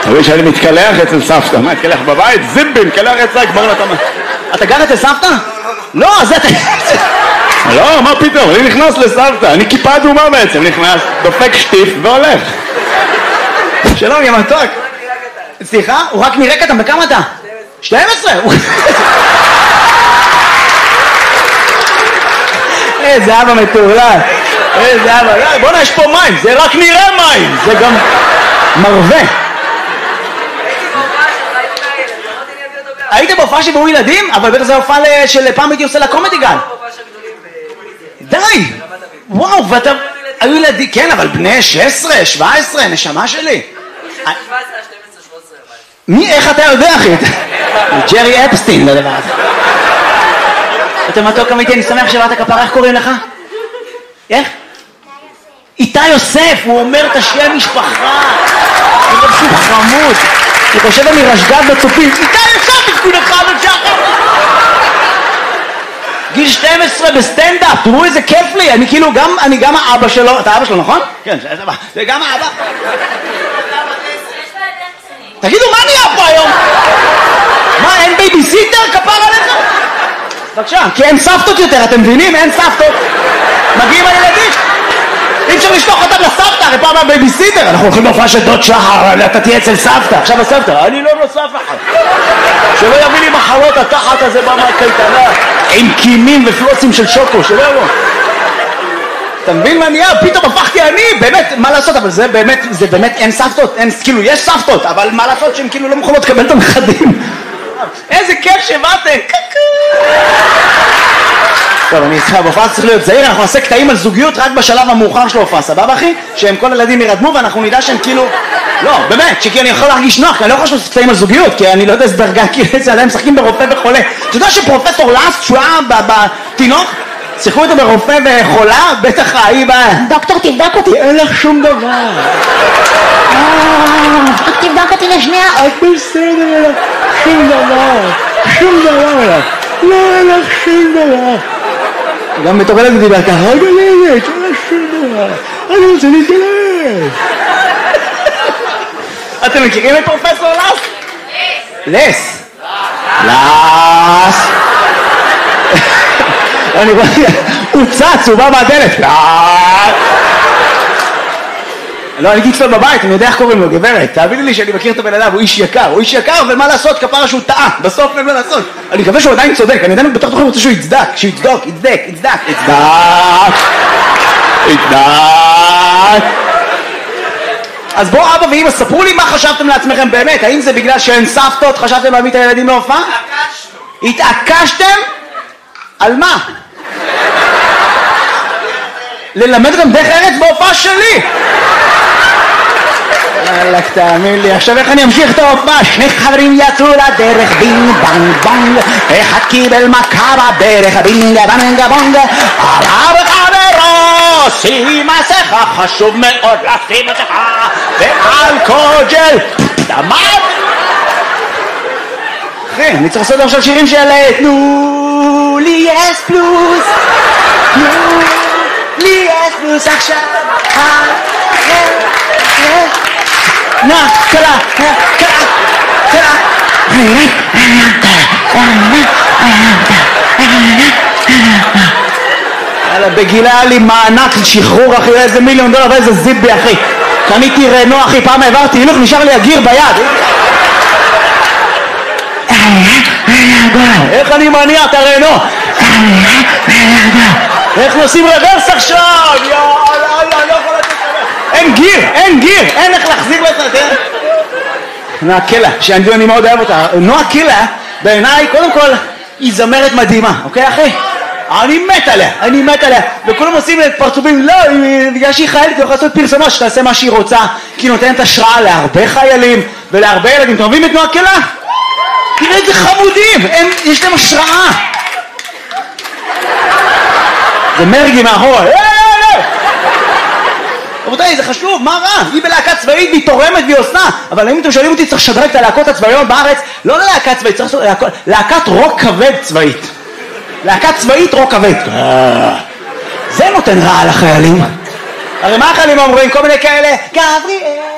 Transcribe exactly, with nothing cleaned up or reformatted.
תראי שאני מתקלח אצל סבתא, מה, מתקלח בבית? זיבי, מתקלח אצלה, כבר אתה... אתה גר אצל סבתא? לא, אז אתה... לא, מה פתאום, אני נכנס לסבתא, אני כיפה אדומה בעצם, נכנס, דופק שטיף והולך. שלום, יא מתוק. סליחה? הוא רק נראה קטן, בכמה אתה? שתים עשרה. איזה אבא מטורלל. איזה אבא, בוא'נה, יש פה מים, זה רק נראה מים, זה גם מרווה. היית בהופעה שבאו ילדים? אבל בטח זה הופעה של פעם הייתי עושה לקומדי גן. די! וואו, ואתה... היו ילדים, כן, אבל בני שש עשרה, שבע עשרה, נשמה שלי. מי, איך אתה יודע, אחי? ג'רי אפסטין, לדבר הזה. אתה מתוק אמיתי, אני שמח שבאת כפרה, איך קוראים לך? איך? איתי יוסף, הוא אומר את השם משפחה. הוא אומר שהוא חמוד. הוא חושב אני רשגד בצופים. איתי יוסף, תקפו לך, אבל שחר. גיל שתים עשרה בסטנדאפ, תראו איזה כיף לי, אני כאילו גם, אני גם האבא שלו, אתה אבא שלו, נכון? כן, זה גם האבא. תגידו, מה נהיה פה היום? מה, אין בייביסיטר כפר עליך? בבקשה, כי אין סבתות יותר, אתם מבינים? אין סבתות. מגיעים הילדים. אי אפשר לשלוח אותם לסבתא, הרי פעם הבייביסיטר. אנחנו הולכים להופעה של דוד שחר, אתה תהיה אצל סבתא. עכשיו הסבתא, אני לא נוסף אחד. שלא יביא לי מחלות התחת הזה במקייטנה, עם קימים ופלוצים של שוקו, שלא יבוא. אתה מבין מה נהיה? פתאום הפכתי אני, באמת, מה לעשות? אבל זה באמת, זה באמת אין סבתות, אין, כאילו, יש סבתות, אבל מה לעשות שהן כאילו לא מוכנות לקבל את הנכדים? איזה כיף שבאתם, קקו. טוב, אני איתך, בהופעה צריך להיות זהיר, אנחנו נעשה קטעים על זוגיות רק בשלב המאוחר של ההופעה, סבבה אחי? שהם כל הילדים ירדמו ואנחנו נדע שהם כאילו... לא, באמת, שכי אני יכול להרגיש נוח, כי אני לא יכול לעשות קטעים על זוגיות, כי אני לא יודע איזה דרגה, כי איזה עדיין משחקים ברופא וחולה. אתה יודע שפרופסור לאסט, שהוא היה בתינוק, שיחקו אותו ברופא וחולה, בטח ההיא בא... דוקטור, תבדוק אותי. אין לך שום דבר. רק תבדוק אותי לשנייה. את בסדר, שום דבר. שום דבר. לא, אין לך שום דבר. גם מטורלת דיבר ככה, רגע לילד, אין לך שום דבר. אני רוצה להתגלש. אתם מכירים את פרופסור לס? לס. לס. אני רואה, הוא צץ, הוא בא מהדלת. לא, אני גיץ לו בבית, אני יודע איך קוראים לו, גברת. תאביני לי שאני מכיר את הבן אדם, הוא איש יקר. הוא איש יקר, אבל מה לעשות? כפרה שהוא טעה. בסוף אין מה לעשות. אני מקווה שהוא עדיין צודק. אני עדיין בתוך תוכם רוצה שהוא יצדק. שהוא יצדוק, יצדק, יצדק, יצדק. יצדק. אז בואו אבא ואמא, ספרו לי מה חשבתם לעצמכם באמת. האם זה בגלל שאין סבתות, חשבתם להביא את הילדים להופעה? התעקשנו. התעקשתם? על מה? ללמד גם דרך ארץ בהופעה שלי. יאללה, תאמין לי, עכשיו איך אני אמשיך את ההופעה? שני חברים יצאו לדרך, בינג בנג בונג, אחד קיבל מכה בדרך, בינג בנג בונג, הרב חברו, שים מסכה, חשוב מאוד לשים מסכה, ואלכוג'ל, דמם. אחי, אני צריך לעשות עכשיו שירים של תנו לי אס פלוס, תנו לי אס פלוס עכשיו, נא, קלה, קלה, קלה. יאללה, בגילה היה לי מענק שחרור אחי, איזה מיליון דולר ואיזה זיבי אחי. קניתי רנו אחי, פעם העברתי הילוך, נשאר לי הגיר ביד. איך אני מניע את הרנו? איך נוסעים רוורס עכשיו? יאללה, יאללה, לא יכול לתת לך. אין גיר, אין גיר, אין איך להחזיר לצד. נועה קילה, שאני מאוד אוהב אותה. נועה קילה, בעיניי, קודם כל, היא זמרת מדהימה, אוקיי אחי? אני מת עליה, אני מת עליה. וכולם עושים פרצופים, לא, בגלל שהיא חיילת, היא יכולה לעשות פרסומות, שתעשה מה שהיא רוצה, כי היא נותנת השראה להרבה חיילים ולהרבה ילדים. אתם אוהבים את נועה קילה? תראה איזה חמודים, הם, יש להם השראה. זה מרגי מאחורה. רבותיי, זה חשוב, מה רע? היא בלהקה צבאית והיא תורמת והיא עושה. אבל אם אתם שואלים אותי, צריך לשדרג את הלהקות הצבאיות בארץ, לא ללהקה צבאית, צריך לעשות להקת רוק כבד צבאית. להקה צבאית רוק כבד. זה נותן רע לחיילים. הרי מה החיילים אומרים? כל מיני כאלה, גבריאל